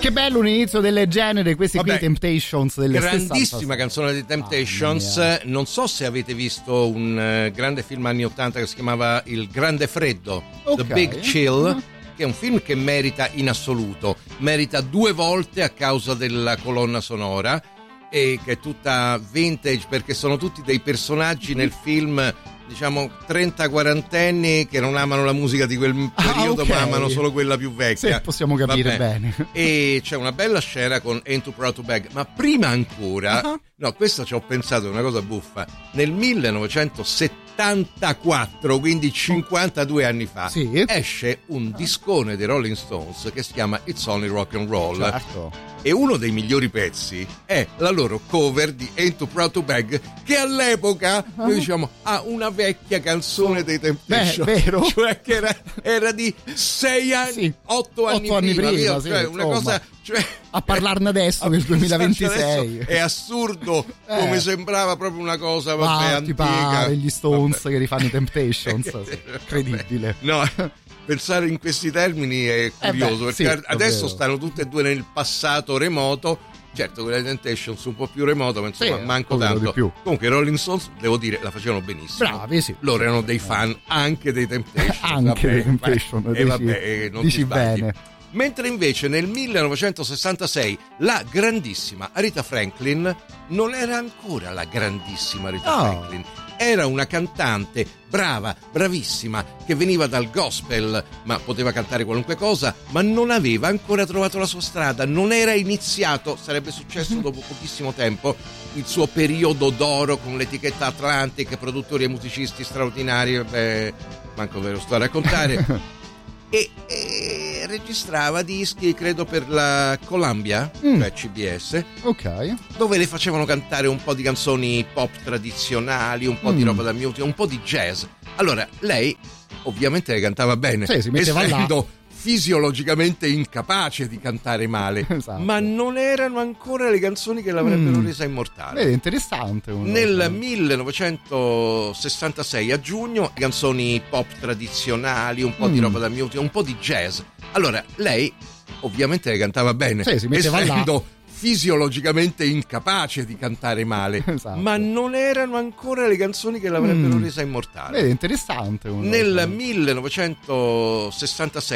Che bello un inizio del genere, questi qui Temptations delle grandissima canzone di Temptations. Non so se avete visto un grande film anni 80 che si chiamava Il Grande Freddo, The Big Chill, che è un film che merita in assoluto, merita 2 volte a causa della colonna sonora, e che è tutta vintage perché sono tutti dei personaggi nel film, diciamo 30-40enni che non amano la musica di quel periodo, ma amano solo quella più vecchia. Sì, possiamo capire bene. E c'è una bella scena con Ain't Too Proud to Beg, ma prima ancora, no, questo ci ho pensato, è una cosa buffa, nel 1974, quindi 52 anni fa, esce un discone dei Rolling Stones che si chiama It's Only Rock and Roll. Certo. E uno dei migliori pezzi è la loro cover di Ain't Too Proud to Beg, che all'epoca noi diciamo una vecchia canzone dei Temptations. Vero? Cioè che era di 6 anni, 8 anni prima, cioè una cosa, cioè, a parlarne adesso nel 2026 è assurdo, come sembrava proprio una cosa antica. Pare gli Stones che rifanno i Temptations. Incredibile. No, pensare in questi termini è curioso, perché adesso stanno tutte e due nel passato remoto. Certo, quella di Temptations un po' più remoto, ma insomma manco tanto. Comunque i Rolling Stones, devo dire, la facevano benissimo. Bravi, sì. Loro erano dei fan anche dei Temptations. Anche dei Temptations. Non dici ti sbagli. bene. Mentre invece nel 1966 la grandissima Aretha Franklin non era ancora la grandissima Aretha Franklin. Era una cantante brava, bravissima, che veniva dal gospel, ma poteva cantare qualunque cosa, ma non aveva ancora trovato la sua strada, non era iniziato, sarebbe successo dopo pochissimo tempo, il suo periodo d'oro con l'etichetta Atlantic, produttori e musicisti straordinari, manco ve lo sto a raccontare. E registrava dischi, credo, per la Columbia, cioè CBS, dove le facevano cantare un po' di canzoni pop tradizionali, un po' di roba da music, un po' di jazz. Allora lei ovviamente le cantava bene, si metteva essendo fisiologicamente incapace di cantare male, ma non erano ancora le canzoni che l'avrebbero resa immortale. È interessante. Nel 1966 a giugno, canzoni pop tradizionali, un po' di roba da music, un po' di jazz. Allora lei ovviamente le cantava bene, si metteva essendo fisiologicamente incapace di cantare male, ma non erano ancora le canzoni che l'avrebbero resa immortale. È interessante. Nel 1966